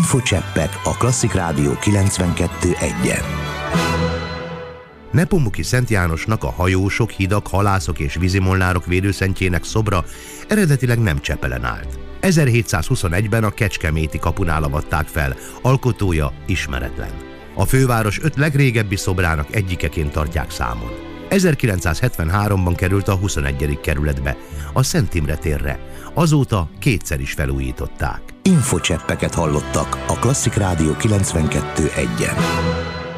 Infocseppek a Klasszik Rádió 92.1-en. Nepomuki Szent Jánosnak, a hajósok, hidak, halászok és vízimolnárok védőszentjének szobra eredetileg nem Csepelen állt. 1721-ben a Kecskeméti kapunál avatták fel, alkotója ismeretlen. A főváros 5 legrégebbi szobrának egyikeként tartják számon. 1973-ban került a 21. kerületbe, a Szent Imre térre. Azóta kétszer is felújították. Infocseppeket hallottak a Klasszik Rádió 92.1-en.